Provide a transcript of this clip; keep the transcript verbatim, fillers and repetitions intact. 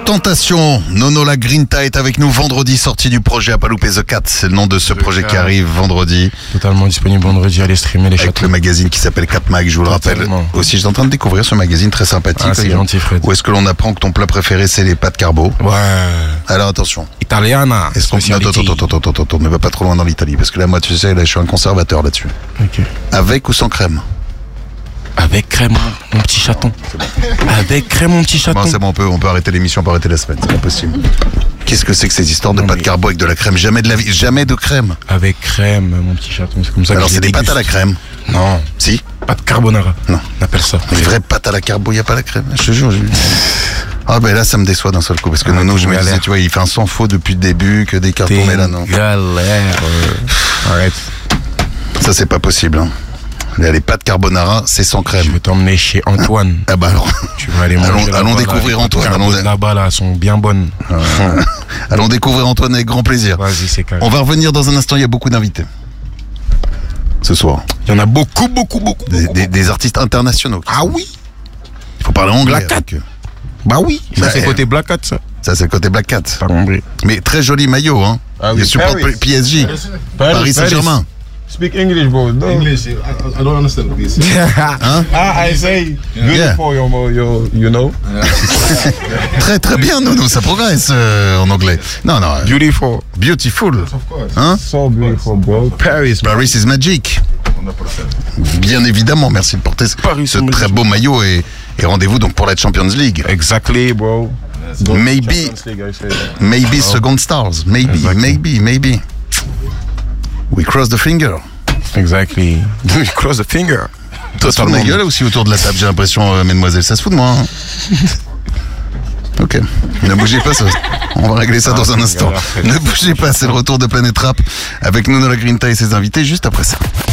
Tentation, Nono la Grinta est avec nous vendredi, sortie du projet à pas louper The Cat, c'est le nom de ce The projet Cat. qui arrive vendredi. Totalement disponible vendredi, allez streamer les Avec châteaux. le magazine qui s'appelle Cat Mag, je vous le rappelle. Totalement. Aussi, j'étais en train de découvrir ce magazine très sympathique. Ah, c'est gentil, Fred. Où est-ce que l'on apprend que ton plat préféré c'est les pâtes carbo? Ouais. Alors attention. Italiana. Est-ce qu'on... Attends, attends, attends, attends, attends, attends, ne va pas trop loin dans l'Italie, parce que là, moi, tu sais, là, je suis un conservateur là-dessus. Ok. Avec ou sans crème? Avec crème, mon petit chaton. Avec crème, mon petit chaton. Bon, c'est bon, on peut, on peut arrêter l'émission, on peut arrêter la semaine, c'est pas possible. Qu'est-ce que c'est que ces histoires de Non, pâtes mais- carbo avec de la crème? Jamais de la vie, jamais de crème. Avec crème, mon petit chaton. C'est comme ça que Alors je c'est les des pâtes à la déguste. crème? Non, Si? pâte carbonara. Non. On appelle ça. Une vraie pâte à la carbo, il n'y a pas la crème, je te jure. Je... Ah ben là ça me déçoit d'un seul coup, parce que Ah, Nono, t'es je me disais, galère. tu vois, il fait un sans faux depuis le début, que des cartons, T'es mais là non. galère. euh. Arrête. Ça c'est pas possible. Hein. Là, les pâtes carbonara, c'est sans Je crème. vais t'emmener chez Antoine. Ah bah alors, Tu vas aller Allons- manger là-bas, allons là, découvrir les Antoine, pâtes allons- carbo là-bas, là, elles sont bien bonnes. allons découvrir Antoine avec grand plaisir. Vas-y, c'est carré. On va revenir dans un instant, il y a beaucoup d'invités. Ce soir. Il y en a beaucoup, beaucoup, beaucoup. Des, des- des artistes internationaux. Ah oui? Il faut parler anglais. Black Cat. avec eux. Bah oui. Ça, Bah, c'est eh. côté Black Hat, ça. Ça c'est le côté Black Cat. T'as compris. Mais très joli maillot, hein. Ah Il oui, supporte Paris. P S G. Paris Saint-Germain. Speak English, bro. No. English, I, I don't understand, please. Hein? ah, I say beautiful, you, you, you know. Très très bien, Nono, ça progresse euh, en anglais. Non, non, euh, Beautiful. beautiful. Of course. Hein? So beautiful, bro. Paris, man. Paris is magic. one hundred percent. Bien évidemment, merci de porter ce, Paris ce is très magic. beau maillot et, et rendez-vous donc pour la Champions League. Exactly, bro. Maybe, Champions League, I say that. maybe second stars. Maybe, Exactly. maybe, maybe. We cross the finger. Exactly. Close the finger. Toi, sur ma gueule aussi autour de la table, j'ai l'impression, euh, mesdemoiselles, ça se fout de moi. Hein. Ok, ne bougez pas, ça. On va régler ça Ah, dans un c'est instant. galère, Fred. Ne bougez pas, c'est le retour de Planète Rap avec Nono la Grinta et ses invités juste après ça.